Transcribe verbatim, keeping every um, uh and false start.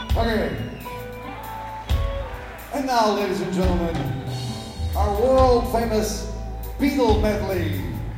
Okay. And now, ladies and gentlemen, our world famous Beatle medley.